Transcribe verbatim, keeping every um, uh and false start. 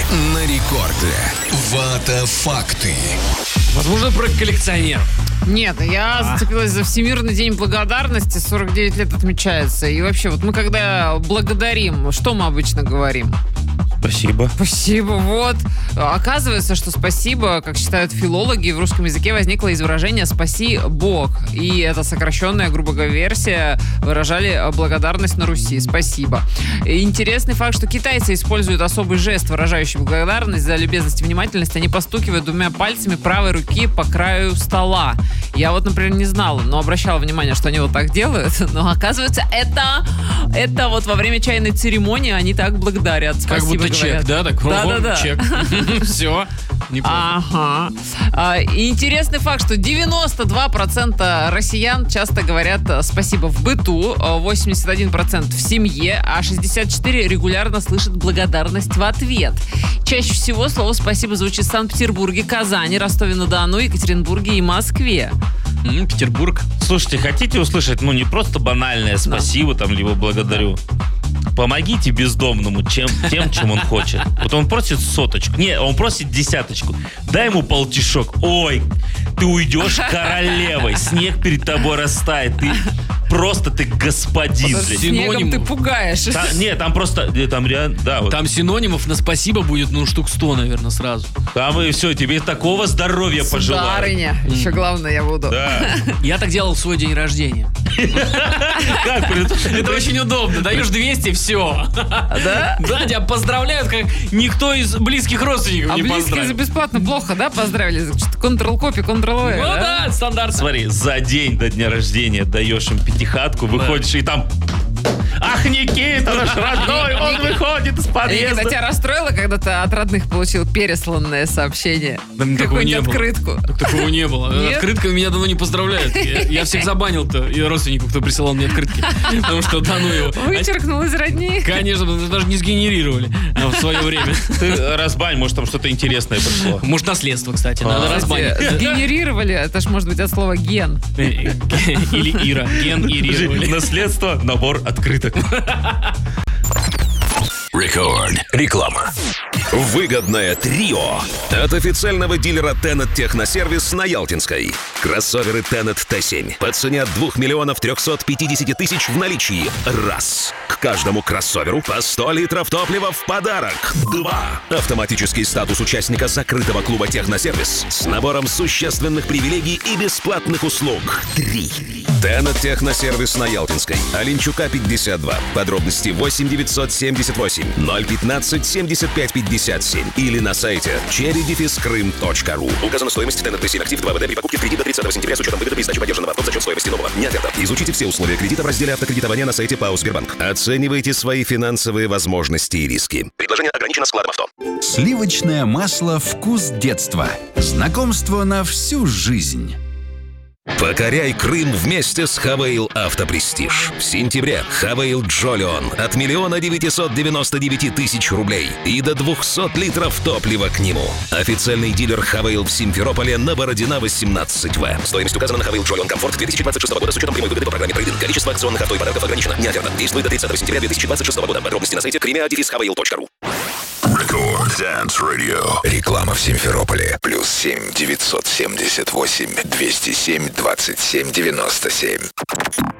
на рекорде. Вата факты. Возможно, про коллекционеров. Нет, я а. зацепилась за Всемирный день благодарности. сорок девять лет отмечается. И вообще, вот мы когда благодарим, что мы обычно говорим? Спасибо. Спасибо, вот. Оказывается, что спасибо, как считают филологи, в русском языке возникло из выражения «спаси Бог». И это сокращенная, грубо говоря, версия выражали благодарность на Руси. Спасибо. И интересный факт, что китайцы используют особый жест, выражающий благодарность за любезность и внимательность. Они постукивают двумя пальцами правой руки по краю стола. Я вот, например, не знала, но обращала внимание, что они вот так делают. Но оказывается, это, это вот во время чайной церемонии они так благодарят. Спасибо. Как будто говорят. Чек, да? Так, да, да, да. Чек. Все. Ага. А, и интересный факт, что девяносто два процента россиян часто говорят спасибо в быту, восемьдесят один процент в семье, а шестьдесят четыре процента регулярно слышат благодарность в ответ. Чаще всего слово спасибо звучит в Санкт-Петербурге, Казани, Ростове-на-Дону, Екатеринбурге и Москве. М-м, Петербург. Слушайте, хотите услышать, ну, не просто банальное спасибо, да. там, либо благодарю. Помогите бездомному чем, тем, чем он хочет. Вот он просит соточку. Не, он просит десяточку. Дай ему полтишок. Ой, ты уйдешь королевой. Снег перед тобой растает. Ты просто ты господин. Снегом ты пугаешь. Там, нет, там просто... Там, да, вот. Там синонимов на спасибо будет, ну, штук сто, наверное, сразу. Там и все, тебе такого здоровья пожелаю. Сударыня. Еще главное, я буду. Да. Я так делал в свой день рождения. Как? Это очень удобно. Даешь двести, все. Да? Да, тебя поздравляют, как никто из близких родственников не поздравил. А близкие за бесплатно плохо, да, поздравили? Контрол-копи, контрол-В. Ну да, стандарт. Смотри, за день до дня рождения даешь им пятихатку, выходишь и там... Ах, Никита, наш родной, он выходит из подъезда. Никита, тебя расстроило, когда ты от родных получил пересланное сообщение? Да, какую-нибудь открытку? Так, такого не было. Нет? Открытками меня давно не поздравляют. Я, я всех забанил-то, и родственников, кто присылал мне открытки. Потому что, да ну его. Вычеркнул из родни? Конечно, даже не сгенерировали в свое время. Ты разбань, может, там что-то интересное пришло. Может, наследство, кстати, надо разбанить. Сгенерировали, это ж может быть от слова ген. Или Ира. Генерировали. Наследство, набор открыток. Рекорд. Реклама. Выгодное трио от официального дилера Тенет Техносервис на Ялтинской. Кроссоверы Тенет Т семь по цене от двух миллионов трехсот пятидесяти тысяч в наличии. Раз. К каждому кроссоверу по сто литров топлива в подарок. Два. Автоматический статус участника закрытого клуба Техносервис с набором существенных привилегий и бесплатных услуг. Три. Тенет Техносервис на Ялтинской. Оленчука пятьдесят два. Подробности восемь девятьсот семьдесят восемь ноль пятнадцать семьдесят пять пятьдесят семь или на сайте черри дефис крым точка ру. Указана стоимость Тенет Т семь актив два вэ дэ при покупке в кредит до тридцатого сентября с учетом выгоды при сдаче поддержанного авто за счет стоимости нового. Не оферта. Изучите все условия кредита в разделе автокредитования на сайте ПАО Сбербанк. Оценивайте свои финансовые возможности и риски. Предложение ограничено складом авто. Сливочное масло «Вкус детства». Знакомство на всю жизнь. Покоряй Крым вместе с Хавейл Автопрестиж. В сентябре Хавейл Джолион от миллиона девятисот девяноста девяти тысяч рублей и до двухсот литров топлива к нему. Официальный дилер Хавейл в Симферополе на Бородина восемнадцать вэ. Стоимость указана на Хавейл Джолион Комфорт две тысячи двадцать шестого года с учетом прямой выгоды по программе трейд-ин. Количество акционных авто и подарков ограничено. Не оферта. Действует до тридцатого сентября две тысячи двадцать шестого года. Подробности на сайте кремиа дефис хавейл точка ру. Рекорд Dance Radio. Реклама в Симферополе. Плюс семь девятьсот семьдесят восемь двести семь двадцать семь девяносто семь.